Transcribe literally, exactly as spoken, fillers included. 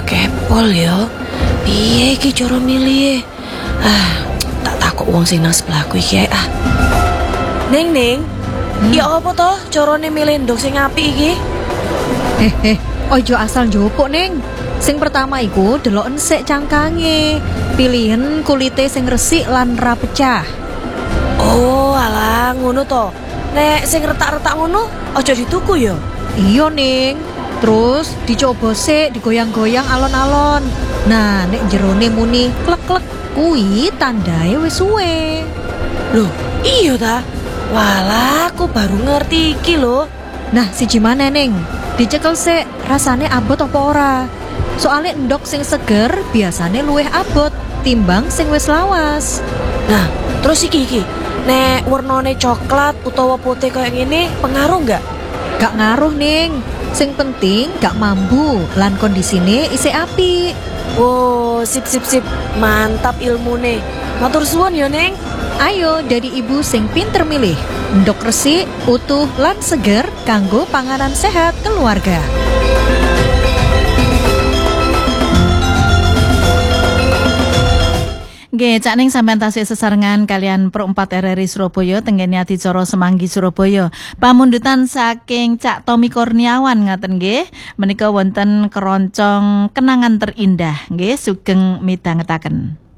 Kepol yo. Piye iki cara milih? Ah, tak takut wong sing nang sebelahku iki ah. Ning ning, hmm? Ya apa toh carane milih ndok sing apik iki? Eh eh, ojo asal njopok ning. Sing pertama iku deloken sik cangkange. Pilihan kulite sing resik lan ra pecah. Oh, alah ngono to. Nek sing retak-retak ngono aja dituku ya. Iya ning. Terus dicoba sik digoyang-goyang alon-alon. Nah, nek jerone muni klek-klek kuwi tandae wis suwe. Loh, iya ta? Walah, aku baru ngerti iki lho. Nah, siji maneh ning. Dicekel sik rasane abot apa ora. Soale endok sing seger biasane luwih abot timbang sing wis lawas. Nah, terus iki iki. Nek warnane coklat utawa putih kayak gini pengaruh nggak? Gak ngaruh ning. Sing penting gak mambu lan kondisine isih apik. Wow, sip sip sip. Mantap ilmune. Matur suwun ya, Ning. Ayo dari ibu sing pinter milih. Endok resik, utuh lan seger kanggo panganan sehat keluarga. Nggih, cak ning sampean tasih sesarengan kalian Pro empat R R I Surabaya tenggene adicara Semanggi Surabaya. Pamundutan saking Cak Tommy Kurniawan ngaten nggih. Menika wonten keroncong kenangan terindah nggih sugeng midhangetaken.